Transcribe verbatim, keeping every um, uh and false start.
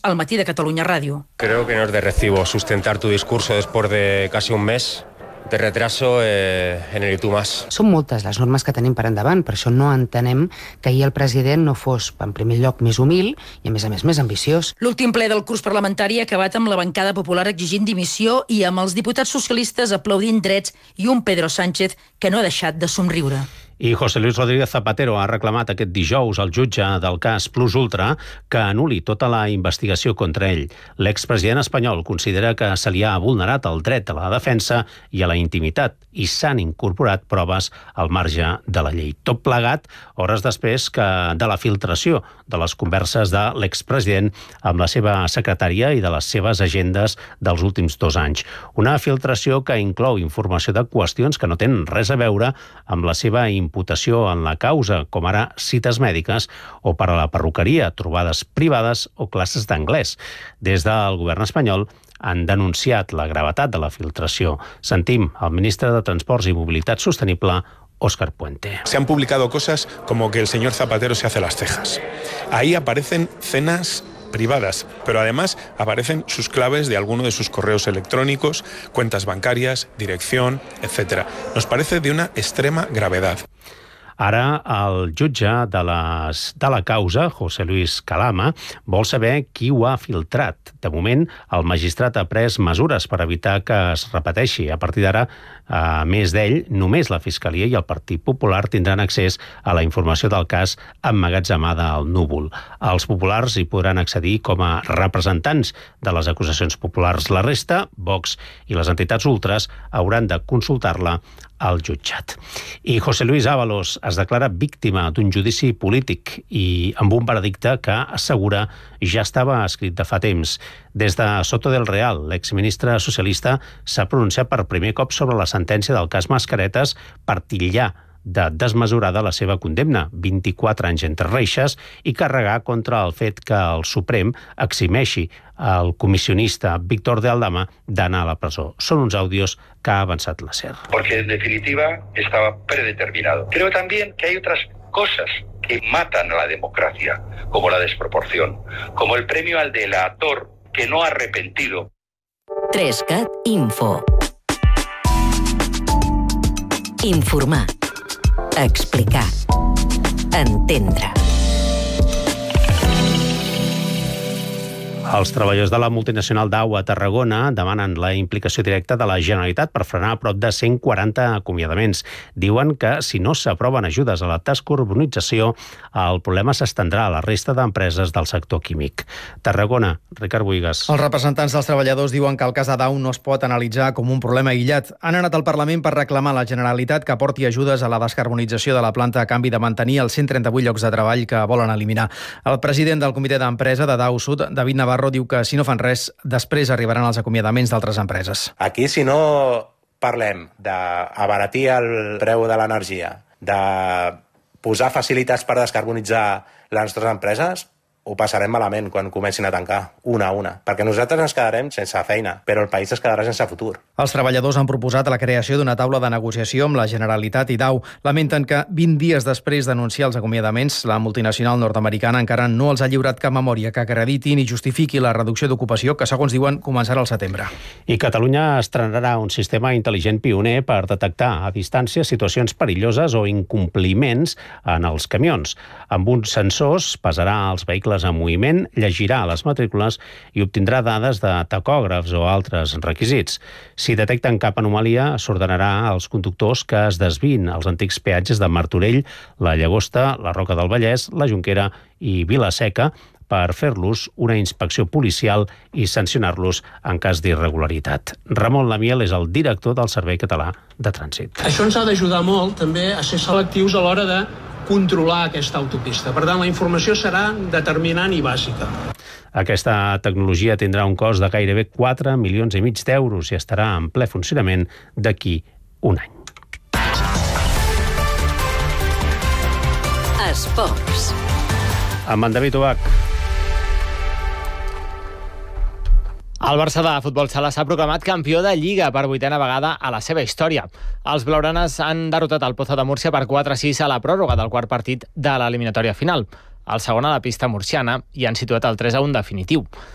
al Matí de Catalunya Ràdio. Creo que no es de recibo sustentar tu discurso después de casi un mes de retraso eh, en el I Tú Más. Són moltes les normes que tenim per endavant, per això no entenem que ahir el president no fos, en primer lloc, més humil i, a més a més, més ambiciós. L'últim ple del curs parlamentari ha acabat amb la bancada popular exigint dimissió i amb els diputats socialistes aplaudint drets i un Pedro Sánchez que no ha deixat de somriure. I José Luis Rodríguez Zapatero ha reclamat aquest dijous al jutge del cas Plus Ultra que anul·li tota la investigació contra ell. L'expresident espanyol considera que se li ha vulnerat el dret a la defensa i a la intimitat i s'han incorporat proves al marge de la llei. Tot plegat, hores després que de la filtració de les converses de l'expresident amb la seva secretària i de les seves agendes dels últims dos anys. Una filtració que inclou informació de qüestions que no tenen res a veure amb la seva imputació en la causa, com ara cites mèdiques o per a la perruqueria, trobades privades o classes d'anglès. Des del govern espanyol han denunciat la gravetat de la filtració. Sentim el ministre de Transports i Mobilitat Sostenible, Óscar Puente. Se han publicado cosas como que el señor Zapatero se hace las cejas. Ahí aparecen cenas privadas, pero además aparecen sus claves de alguno de sus correos electrónicos, cuentas bancarias, dirección, etcétera. Nos parece de una extrema gravedad. Ara, el jutge de, les, de la causa, José Luis Calama, vol saber qui ho ha filtrat. De moment, el magistrat ha pres mesures per evitar que es repeteixi. A partir d'ara, a més d'ell, només la Fiscalia i el Partit Popular tindran accés a la informació del cas emmagatzemada al núvol. Els populars hi podran accedir com a representants de les acusacions populars. La resta, Vox i les entitats ultres, hauran de consultar-la al jutjat. I José Luis Ábalos es declara víctima d'un judici polític i amb un veredicte que assegura ja estava escrit de fa temps. Des de Soto del Real, l'exministre socialista s'ha pronunciat per primer cop sobre la sentència del cas Mascaretes per titllar de desmesurada la seva condemna, vint-i-quatre anys entre reixes, i carregar contra el fet que el Suprem eximeixi el comissionista Víctor de Aldama d'anar a la presó. Són uns àudios que ha avançat la SER. Porque en definitiva estaba predeterminado. Creo también que hay otras cosas que matan a la democracia, como la desproporción, como el premio al delator que no ha arrepentido. tres cat Info. Informar. Explicar. Entendre. Els treballadors de la multinacional Dow a Tarragona demanen la implicació directa de la Generalitat per frenar a prop de cent quaranta acomiadaments. Diuen que si no s'aproven ajudes a la descarbonització, el problema s'estendrà a la resta d'empreses del sector químic. Tarragona, Ricard Buigas. Els representants dels treballadors diuen que el cas de Dow no es pot analitzar com un problema aïllat. Han anat al Parlament per reclamar a la Generalitat que aporti ajudes a la descarbonització de la planta a canvi de mantenir els cent trenta-vuit llocs de treball que volen eliminar. El president del comitè d'empresa de Dow Sud, David Navarro, diu que si no fan res, després arribaran els acomiadaments d'altres empreses. Aquí, si no parlem d'abaratir el preu de l'energia, de posar facilitats per descarbonitzar les nostres empreses, ho passarem malament quan comencin a tancar, una a una. Perquè nosaltres ens quedarem sense feina, però el país es quedarà sense futur. Els treballadors han proposat la creació d'una taula de negociació amb la Generalitat i Dow. Lamenten que vint dies després d'anunciar els acomiadaments, la multinacional nord-americana encara no els ha lliurat cap memòria que acrediti ni justifiqui la reducció d'ocupació que, segons diuen, començarà al setembre. I Catalunya estrenarà un sistema intel·ligent pioner per detectar a distància situacions perilloses o incompliments en els camions. Amb uns sensors pesarà els vehicles en moviment, llegirà les matrícules i obtindrà dades de tacògrafs o altres requisits. Si detecten cap anomalia, s'ordenarà als conductors que es desviïn als antics peatges de Martorell, la Llagosta, la Roca del Vallès, la Jonquera i Vila-seca per fer-los una inspecció policial i sancionar-los en cas d'irregularitat. Ramon Lamiel és el director del Servei Català de Trànsit. Això ens ha d'ajudar molt també a ser selectius a l'hora de controlar aquesta autopista. Per tant, la informació serà determinant i bàsica. Aquesta tecnologia tindrà un cost de gairebé quatre milions i mig d'euros i estarà en ple funcionament d'aquí un any. Esports. Amb en David Ubach. El Barça de futbol sala s'ha proclamat campió de Lliga per vuitena vegada a la seva història. Els blaugranes han derrotat el Pozo de Múrcia per quatre a sis a la pròrroga del quart partit de l'eliminatòria final. El segon a la pista murciana i han situat el tres a un definitiu.